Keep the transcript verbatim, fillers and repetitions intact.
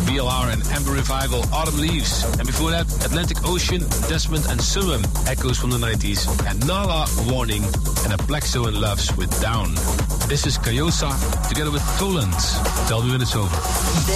B L R and Amber Revival, Autumn Leaves. And before that, Atlantic Ocean, Desmond and Summum, Echoes from the nineties. And Nala, Warning, and a Black Stone Loves with Down. This is Kayosa together with Toland. Tell me when it's over.